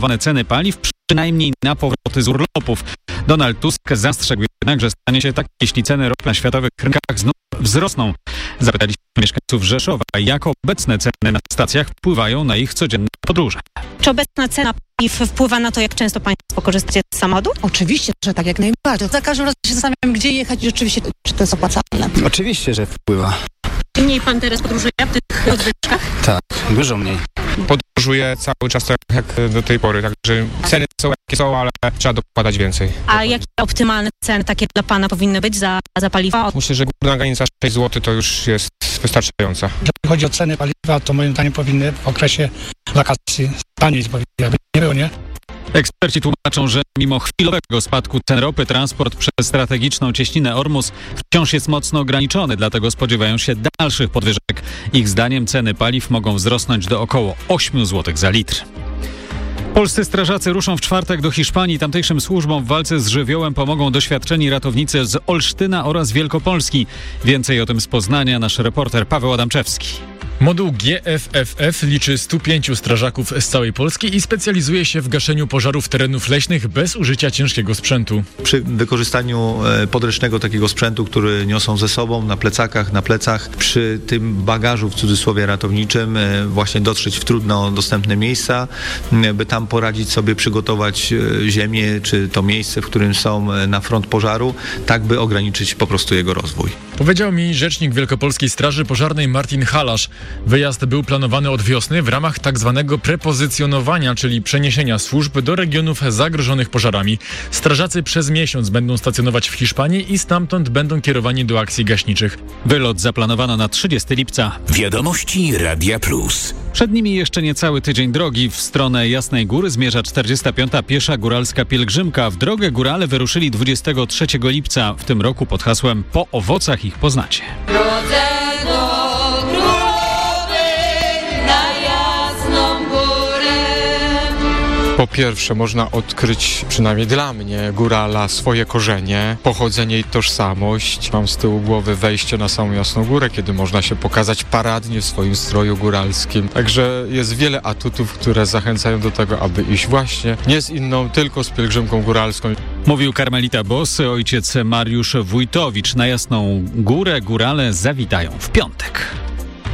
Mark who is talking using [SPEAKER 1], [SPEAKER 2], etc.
[SPEAKER 1] proponowane ceny paliw, przynajmniej na powroty z urlopów. Donald Tusk zastrzegł jednak, że stanie się tak, jeśli ceny ropy na światowych rynkach znów wzrosną. Zapytaliśmy mieszkańców Rzeszowa, jak obecne ceny na stacjach wpływają na ich codzienne podróże.
[SPEAKER 2] Czy obecna cena paliw wpływa na to, jak często państwo korzystacie z samochodu?
[SPEAKER 3] Oczywiście, że tak, jak najbardziej. Za każdym razem się zastanawiam, gdzie jechać i rzeczywiście, czy to jest opłacalne.
[SPEAKER 4] Oczywiście, że wpływa.
[SPEAKER 2] Czy mniej pan teraz podróżuje w tych podwyżkach?
[SPEAKER 4] Tak, dużo mniej.
[SPEAKER 5] Podróżuję cały czas tak jak do tej pory, także ceny są jakie są, ale trzeba dokładać więcej.
[SPEAKER 2] A jakie optymalne ceny takie dla pana powinny być za paliwo?
[SPEAKER 5] Myślę, że górna granica 6 zł to już jest wystarczająca.
[SPEAKER 6] Jeżeli chodzi o ceny paliwa, to moim zdaniem powinny w okresie wakacji taniej, jakby nie było, nie?
[SPEAKER 1] Eksperci tłumaczą, że mimo chwilowego spadku cen ropy, transport przez strategiczną cieśninę Ormus wciąż jest mocno ograniczony, dlatego spodziewają się dalszych podwyżek. Ich zdaniem ceny paliw mogą wzrosnąć do około 8 zł za litr. Polscy strażacy ruszą w czwartek do Hiszpanii. Tamtejszym służbom w walce z żywiołem pomogą doświadczeni ratownicy z Olsztyna oraz Wielkopolski. Więcej o tym z Poznania nasz reporter Paweł Adamczewski.
[SPEAKER 7] Moduł GFFF liczy 105 strażaków z całej Polski i specjalizuje się w gaszeniu pożarów terenów leśnych bez użycia ciężkiego sprzętu.
[SPEAKER 8] Przy wykorzystaniu podręcznego takiego sprzętu, który niosą ze sobą na plecakach, na plecach, przy tym bagażu w cudzysłowie ratowniczym właśnie dotrzeć w trudno dostępne miejsca, by tam poradzić sobie, przygotować ziemię czy to miejsce, w którym są na front pożaru, tak by ograniczyć po prostu jego rozwój.
[SPEAKER 7] Powiedział mi rzecznik Wielkopolskiej Straży Pożarnej Martin Halasz. Wyjazd był planowany od wiosny w ramach tzw. prepozycjonowania, czyli przeniesienia służb do regionów zagrożonych pożarami. Strażacy przez miesiąc będą stacjonować w Hiszpanii i stamtąd będą kierowani do akcji gaśniczych.
[SPEAKER 1] Wylot zaplanowano na 30 lipca.
[SPEAKER 9] Wiadomości Radia Plus.
[SPEAKER 1] Przed nimi jeszcze niecały tydzień drogi. W stronę Jasnej Góry zmierza 45. piesza góralska pielgrzymka. W drogę górale wyruszyli 23 lipca. W tym roku pod hasłem „Po owocach ich poznacie”.
[SPEAKER 5] Po pierwsze, można odkryć, przynajmniej dla mnie, górala, swoje korzenie, pochodzenie i tożsamość. Mam z tyłu głowy wejście na samą Jasną Górę, kiedy można się pokazać paradnie w swoim stroju góralskim. Także jest wiele atutów, które zachęcają do tego, aby iść właśnie nie z inną, tylko z pielgrzymką góralską.
[SPEAKER 1] Mówił karmelita bosy ojciec Mariusz Wójtowicz. Na Jasną Górę górale zawitają w piątek.